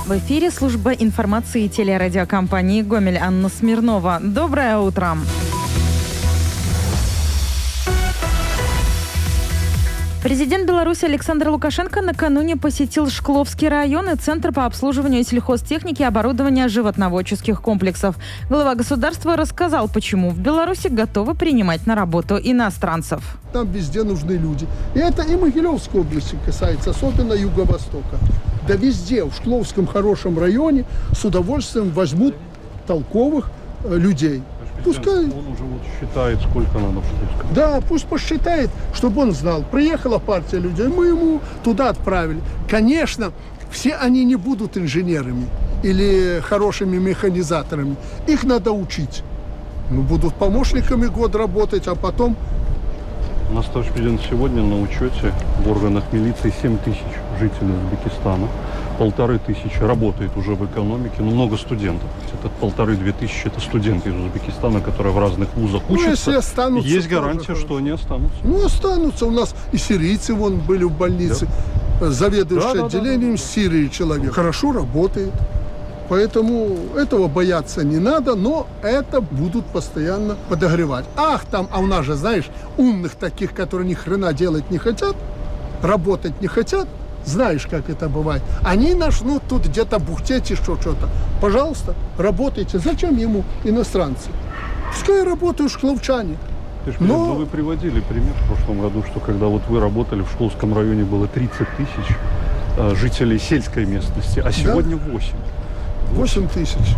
В эфире служба информации телерадиокомпании «Гомель». Анна Смирнова. Доброе утро. Президент Беларуси Александр Лукашенко накануне посетил Шкловский район и Центр по обслуживанию сельхозтехники и оборудования животноводческих комплексов. Глава государства рассказал, почему в Беларуси готовы принимать на работу иностранцев. Там везде нужны люди. И это и Могилевской области касается, особенно Юго-Востока. Да везде, в Шкловском хорошем районе с удовольствием возьмут толковых людей. Пускай... Он уже считает, сколько надо в Шкловском. Да, пусть посчитает, чтобы он знал. Приехала партия людей, мы ему туда отправили. Конечно, все они не будут инженерами или хорошими механизаторами. Их надо учить. Ну, будут помощниками год работать, а потом... У нас, товарищ президент, сегодня на учете в органах милиции 7 тысяч жителей Узбекистана. 1500 работает уже в экономике, но много студентов. Это 1500-2000 это студенты из Узбекистана, которые в разных вузах учатся. Если останутся, есть гарантия, что они останутся. Ну, останутся. У нас и сирийцы вон были в больнице. Да. Заведующий отделением Сирии человек. Хорошо работает. Поэтому этого бояться не надо, но это будут постоянно подогревать. Ах, там, а у нас же, знаешь, умных таких, которые ни хрена делать не хотят, работать не хотят. Знаешь, как это бывает. Они начнут тут где-то бухтеть и что-то. Пожалуйста, работайте. Зачем ему иностранцы? Пускай работают шкловчане. Но... Вы приводили пример в прошлом году, что когда вот вы работали в Шкловском районе, было 30 тысяч жителей сельской местности, а сегодня 8. 8 тысяч.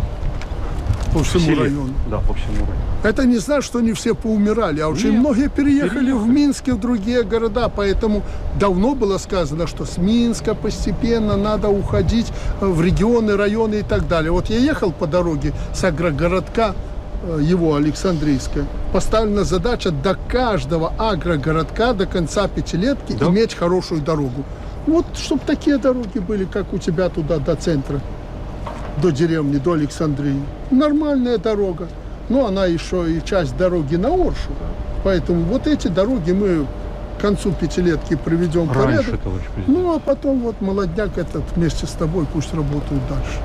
По всему району. Да, по всему району. Это не значит, что не все поумирали, а очень многие переехали в Минск и в другие города. Поэтому давно было сказано, что с Минска постепенно надо уходить в регионы, районы и так далее. Вот я ехал по дороге с агрогородка, его Александрийская. Поставлена задача до каждого агрогородка до конца пятилетки иметь хорошую дорогу. Вот, чтобы такие дороги были, как у тебя туда до центра. До деревни, до Александрии. Нормальная дорога. Но она еще и часть дороги на Оршу. Поэтому вот эти дороги мы к концу пятилетки приведем в порядок. Ну, а потом вот молодняк этот вместе с тобой пусть работают дальше.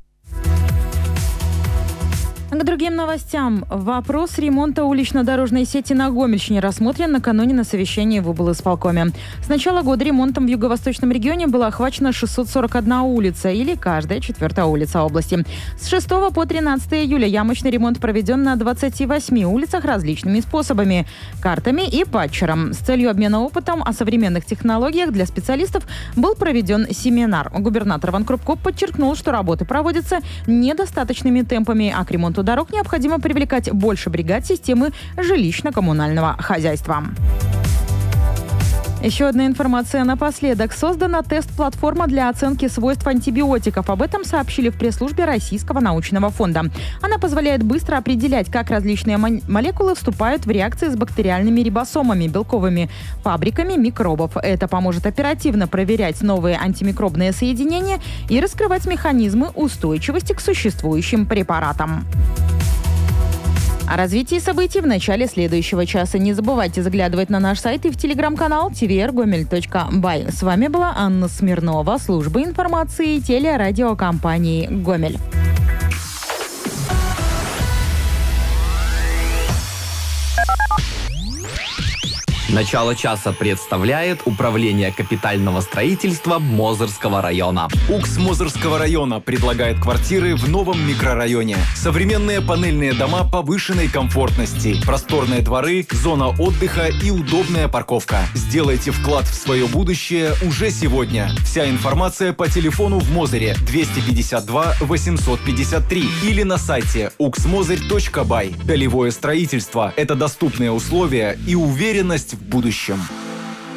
К другим новостям. Вопрос ремонта улично-дорожной сети на Гомельщине рассмотрен накануне на совещании в облисполкоме. С начала года ремонтом в юго-восточном регионе была охвачена 641 улица, или каждая 4-я улица области. С 6 по 13 июля ямочный ремонт проведен на 28 улицах различными способами – картами и патчером. С целью обмена опытом о современных технологиях для специалистов был проведен семинар. Губернатор Иван Крупко подчеркнул, что работы проводятся недостаточными темпами, а к ремонту дорог необходимо привлекать больше бригад системы жилищно-коммунального хозяйства. Еще одна информация напоследок. Создана тест-платформа для оценки свойств антибиотиков. Об этом сообщили в пресс-службе Российского научного фонда. Она позволяет быстро определять, как различные молекулы вступают в реакции с бактериальными рибосомами, белковыми фабриками микробов. Это поможет оперативно проверять новые антимикробные соединения и раскрывать механизмы устойчивости к существующим препаратам. О развитии событий в начале следующего часа. Не забывайте заглядывать на наш сайт и в телеграм-канал tvrgomel.by. С вами была Анна Смирнова, служба информации телерадиокомпании «Гомель». Начало часа представляет Управление капитального строительства Мозырского района. УКС Мозырского района предлагает квартиры в новом микрорайоне. Современные панельные дома повышенной комфортности, просторные дворы, зона отдыха и удобная парковка. Сделайте вклад в свое будущее уже сегодня. Вся информация по телефону в Мозыре 252 853 или на сайте uxmozырь.by. Долевое строительство – это доступные условия и уверенность в будущем.